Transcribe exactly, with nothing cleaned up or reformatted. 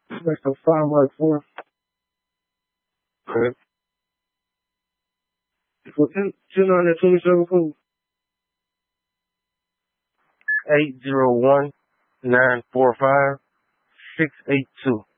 That's a five like four. Okay. For ten, ten on that twenty-seven food. Eight zero one nine four five six eight two.